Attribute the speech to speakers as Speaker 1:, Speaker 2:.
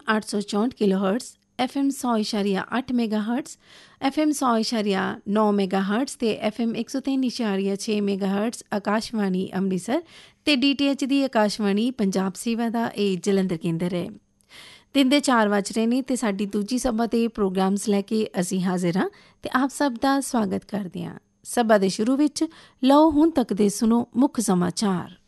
Speaker 1: 864 kilohertz, FM 100.8 megahertz, FM 100.9 megahertz ਤੇ FM 103.6 megahertz Akashvani Amritsar ਤੇ DTH ਦੀ ਆਕਾਸ਼ਵਾਣੀ ਪੰਜਾਬ ਸੇਵਾ ਦਾ ਇਹ ਜਲੰਧਰ ਕੇਂਦਰ ਹੈ। ਦਿਨ ਦੇ 4 ਵੱਜ ਰਹੇ ਨੇ ਤੇ ਸਾਡੀ ਦੂਜੀ ਸਭਾ ਦੇ ਪ੍ਰੋਗਰਾਮਸ ਲੈ ਕੇ ਅਸੀਂ ਹਾਜ਼ਰ ਹਾਂ ਤੇ ਆਪ ਸਭ ਦਾ ਸਵਾਗਤ ਕਰਦੇ ਹਾਂ। ਸਭਾ ਦੇ ਸ਼ੁਰੂ ਵਿੱਚ ਲਓ ਹੁਣ ਤੱਕ ਦੇ ਸੁਣੋ ਮੁੱਖ ਸਮਾਚਾਰ।